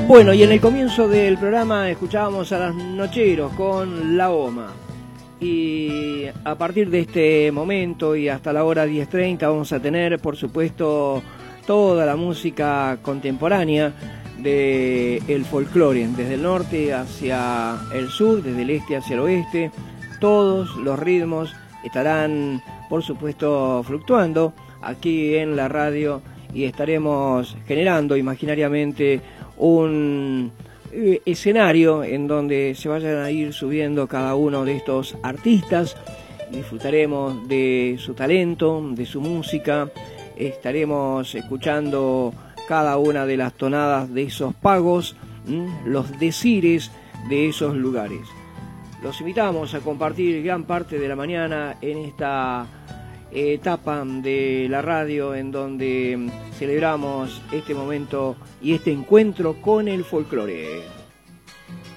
Bueno, y en el comienzo del programa escuchábamos a los Nocheros con La Goma. Y a partir de este momento y hasta la hora 10:30 vamos a tener, por supuesto, toda la música contemporánea del folclore, desde el norte hacia el sur, desde el este hacia el oeste. Todos los ritmos estarán, por supuesto, fluctuando aquí en la radio y estaremos generando imaginariamente un escenario en donde se vayan a ir subiendo cada uno de estos artistas. Disfrutaremos de su talento, de su música, estaremos escuchando cada una de las tonadas de esos pagos, los decires de esos lugares. Los invitamos a compartir gran parte de la mañana en esta etapa de la radio en donde celebramos este momento y este encuentro con el folclore.